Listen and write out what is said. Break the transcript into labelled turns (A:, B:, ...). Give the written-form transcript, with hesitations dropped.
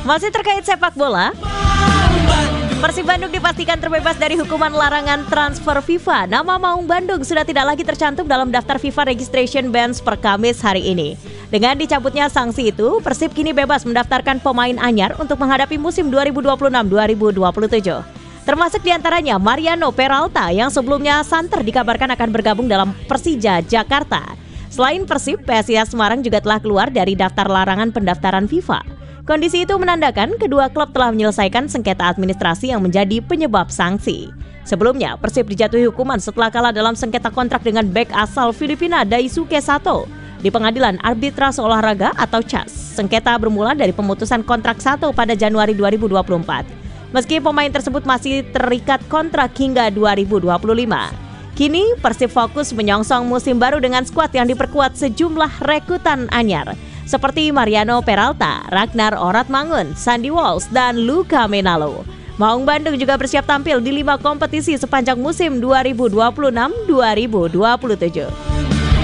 A: Masih terkait sepak bola, Persib Bandung dipastikan terbebas dari hukuman larangan transfer FIFA. Nama Maung Bandung sudah tidak lagi tercantum dalam daftar FIFA Registration Bans per Kamis hari ini. Dengan dicabutnya sanksi itu, Persib kini bebas mendaftarkan pemain anyar untuk menghadapi musim 2026-2027. Termasuk diantaranya Mariano Peralta yang sebelumnya santer dikabarkan akan bergabung dalam Persija Jakarta. Selain Persib, PSIS Semarang juga telah keluar dari daftar larangan pendaftaran FIFA. Kondisi itu menandakan kedua klub telah menyelesaikan sengketa administrasi yang menjadi penyebab sanksi. Sebelumnya, Persib dijatuhi hukuman setelah kalah dalam sengketa kontrak dengan bek asal Filipina Daisuke Sato di Pengadilan Arbitrase Olahraga atau CAS. Sengketa bermula dari pemutusan kontrak Sato pada Januari 2024. Meski pemain tersebut masih terikat kontrak hingga 2025. Kini Persib fokus menyongsong musim baru dengan skuad yang diperkuat sejumlah rekrutan anyar seperti Mariano Peralta, Ragnar Oratmangun, Sandy Walsh, dan Luka Menalo. Maung Bandung juga bersiap tampil di 5 kompetisi sepanjang musim 2026-2027.